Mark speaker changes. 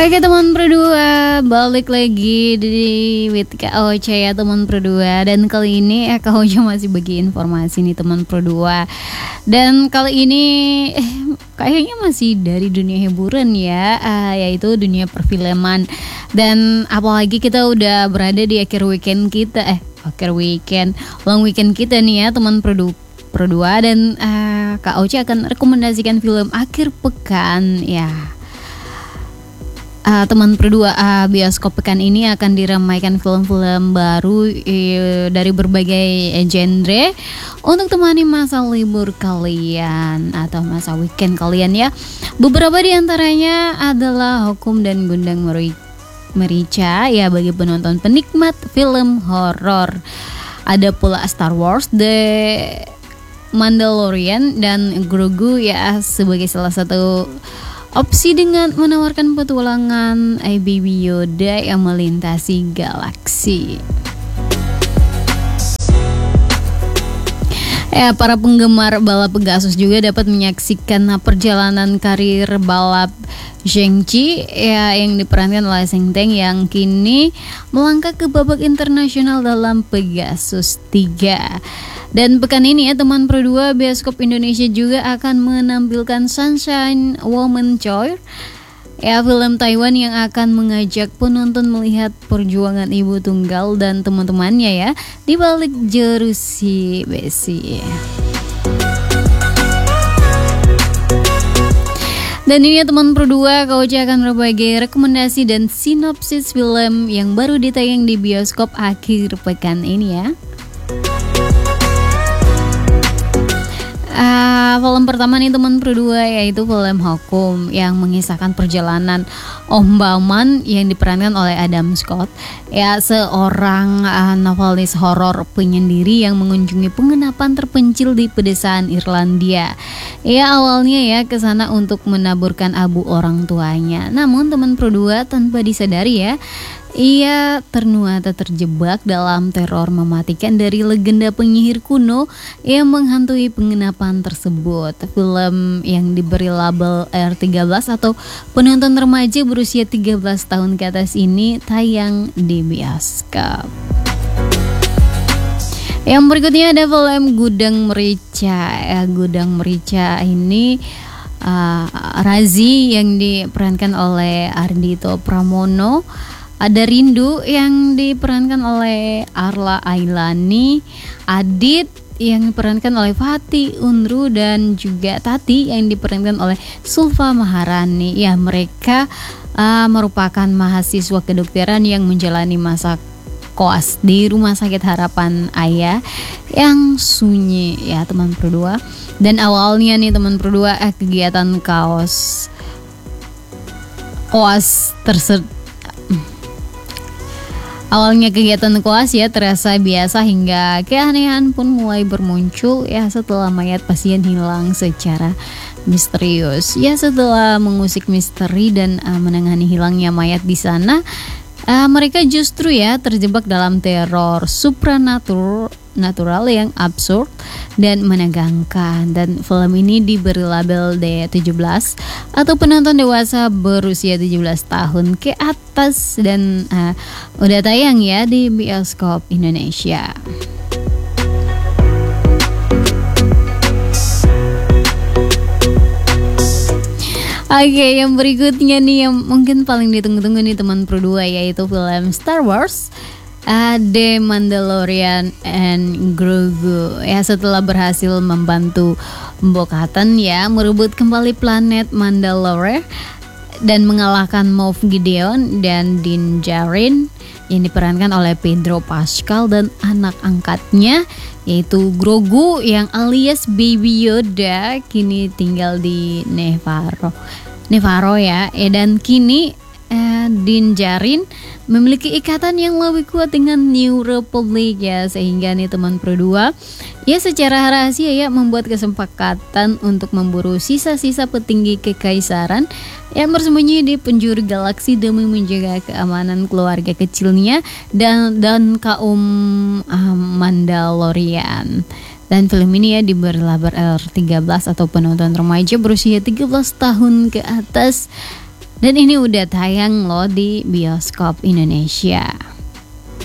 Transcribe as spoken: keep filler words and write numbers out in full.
Speaker 1: Oke teman berdua, balik lagi di with Kak Ocha ya teman berdua. Dan kali ini eh, Kak Ocha masih bagi informasi nih teman berdua. Dan kali ini eh, kayaknya masih dari dunia hiburan ya, uh, yaitu dunia perfilman. Dan apalagi kita udah berada di akhir weekend kita, eh akhir weekend, long weekend kita nih ya teman berdua. Berdua dan uh, Kak Ocha akan rekomendasikan film akhir pekan ya. Uh, teman berdua, uh, bioskop pekan ini akan diramaikan film-film baru uh, dari berbagai genre untuk temani masa libur kalian atau masa weekend kalian ya. Beberapa di antaranya adalah Hukum dan Gundang Meri- Merica ya bagi penonton penikmat film horor. Ada pula Star Wars, The Mandalorian dan Grogu ya sebagai salah satu opsi dengan menawarkan petualangan I Baby Yoda yang melintasi galaksi. Ya, para penggemar balap Pegasus juga dapat menyaksikan perjalanan karir balap Shang-Chi ya, yang diperankan oleh Shang Tsung yang kini melangkah ke babak internasional dalam Pegasus tiga. Dan pekan ini ya teman berdua, bioskop Indonesia juga akan menampilkan Sunshine Woman Choir ya, film Taiwan yang akan mengajak penonton melihat perjuangan ibu tunggal dan teman-temannya ya di balik jerusi besi. Dan ini ya teman berdua, Kak Ocha akan berbagi rekomendasi dan sinopsis film yang baru ditayang di bioskop akhir pekan ini ya. Uh, film pertama nih teman berdua yaitu film Hukum yang mengisahkan perjalanan Om Bauman yang diperankan oleh Adam Scott ya, seorang uh, novelis horor penyendiri yang mengunjungi penginapan terpencil di pedesaan Irlandia. Ya awalnya ya kesana untuk menaburkan abu orang tuanya, namun teman berdua tanpa disadari ya ia ternyata terjebak dalam teror mematikan dari legenda penyihir kuno yang menghantui penginapan tersebut. Film yang diberi label R tiga belas atau penonton remaja berusia tiga belas tahun ke atas ini tayang di bioskop. Yang berikutnya ada film Gudang Merica. Ya, Gudang Merica ini uh, Razi yang diperankan oleh Ardhito Pramono. Ada Rindu yang diperankan oleh Arla Ailani, Adit yang diperankan oleh Fatih Unru dan juga Tati yang diperankan oleh Sulfa Maharani. Ya mereka uh, merupakan mahasiswa kedokteran yang menjalani masa koas di Rumah Sakit Harapan Ayah yang sunyi ya teman berdua. Dan awalnya nih teman berdua eh, kegiatan kaos koas tersebut Awalnya kegiatan koas ya terasa biasa hingga keanehan pun mulai bermuncul ya setelah mayat pasien hilang secara misterius. Ya setelah mengusik misteri dan uh, menangani hilangnya mayat di sana, uh, mereka justru ya terjebak dalam teror supranatural natural yang absurd dan menegangkan. Dan film ini diberi label D tujuh belas atau penonton dewasa berusia tujuh belas tahun ke atas dan uh, udah tayang ya di bioskop Indonesia. Oke, okay, yang berikutnya nih yang mungkin paling ditunggu-tunggu nih teman berdua yaitu film Star Wars, uh, The Mandalorian and Grogu. Ya setelah berhasil membantu Bo-Katan ya merebut kembali planet Mandalore dan mengalahkan Moff Gideon dan Din Djarin yang diperankan oleh Pedro Pascal dan anak angkatnya yaitu Grogu yang alias Baby Yoda kini tinggal di Nevarro. Nevarro ya, eh, dan kini eh, Din Djarin memiliki ikatan yang lebih kuat dengan New Republic ya, sehingga nih teman berdua ya secara rahasia ya membuat kesepakatan untuk memburu sisa-sisa petinggi kekaisaran yang bersembunyi di penjuru galaksi demi menjaga keamanan keluarga kecilnya dan dan kaum uh, Mandalorian. Dan film ini ya diberi label R tiga belas atau penonton remaja berusia tiga belas tahun ke atas. Dan ini udah tayang loh di bioskop Indonesia.